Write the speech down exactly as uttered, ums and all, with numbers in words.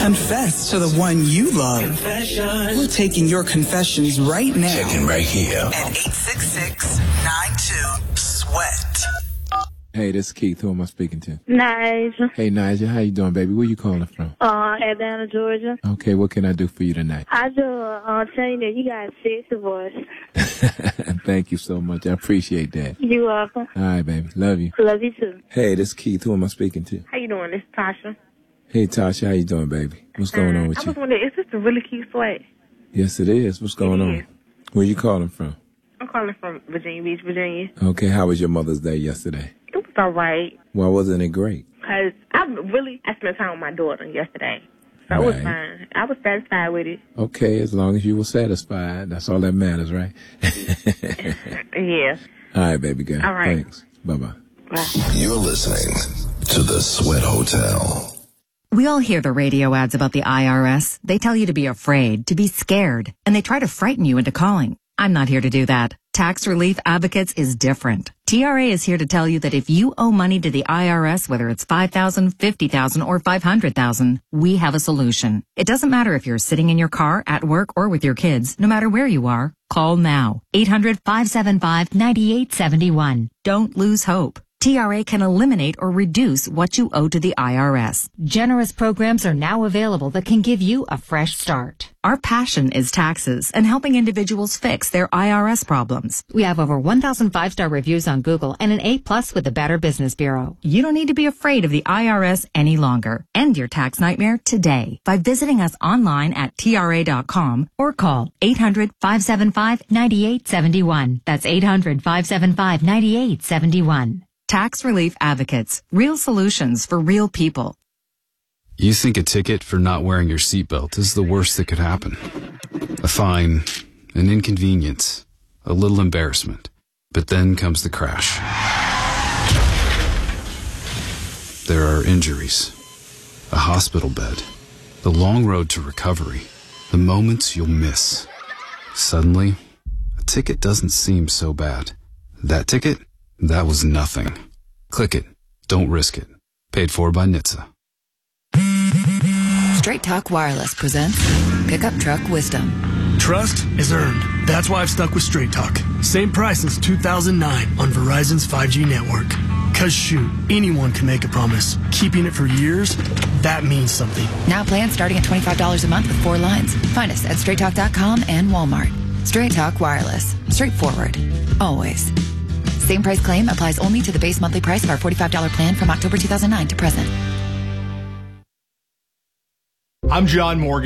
Confess to the one you love. Confession. We're taking your confessions right now. Checking right here. At eight six six, nine two, sweat. Hey, this is Keith. Who am I speaking to? Nigel. Hey, Nigel. How you doing, baby? Where you calling from? Uh, Atlanta, Georgia. Okay, what can I do for you tonight? I just uh, tell you that you got a sexy voice. Thank you so much. I appreciate that. You're welcome. All right, baby. Love you. Love you too. Hey, this is Keith. Who am I speaking to? How you doing? This is Tasha. Hey, Tasha. How you doing, baby? What's going um, on with I you? was wondering, is this a really cute sweat? Yes, it is. What's going It on? is. Where you calling from? I'm calling from Virginia Beach, Virginia. Okay, how was your Mother's Day yesterday? It was all right. Why wasn't it great? Because I really, I spent time with my daughter yesterday. So it was Right. fine. I was satisfied with it. Okay, as long as you were satisfied, that's all that matters, right? Yeah. All right, baby girl. All right. Thanks. Bye-bye. Bye. You're listening to the Sweat Hotel. We all hear the radio ads about the I R S. They tell you to be afraid, to be scared, and they try to frighten you into calling. I'm not here to do that. Tax Relief Advocates is different. T R A is here to tell you that if you owe money to the I R S, whether it's five thousand dollars, fifty thousand dollars, or five hundred thousand dollars, we have a solution. It doesn't matter if you're sitting in your car, at work, or with your kids. No matter where you are, call now. eight hundred, five seven five, nine eight seven one. Don't lose hope. T R A can eliminate or reduce what you owe to the I R S. Generous programs are now available that can give you a fresh start. Our passion is taxes and helping individuals fix their I R S problems. We have over one thousand five-star reviews on Google and an A plus with the Better Business Bureau. You don't need to be afraid of the I R S any longer. End your tax nightmare today by visiting us online at T R A dot com or call eight hundred, five seven five, nine eight seven one. That's eight hundred, five seven five, nine eight seven one. Tax Relief Advocates. Real solutions for real people. You think a ticket for not wearing your seatbelt is the worst that could happen. A fine, an inconvenience, a little embarrassment. But then comes the crash. There are injuries, a hospital bed, the long road to recovery, the moments you'll miss. Suddenly, a ticket doesn't seem so bad. That ticket? That was nothing. Click it. Don't risk it. Paid for by N H T S A. Straight Talk Wireless presents Pickup Truck Wisdom. Trust is earned. That's why I've stuck with Straight Talk. Same price since two thousand nine on Verizon's five G network. Cause shoot, anyone can make a promise. Keeping it for years, that means something. Now plans starting at twenty-five dollars a month with four lines. Find us at straight talk dot com and Walmart. Straight Talk Wireless. Straightforward. Always. Same price claim applies only to the base monthly price of our forty-five dollars plan from October two thousand nine to present. I'm John Morgan.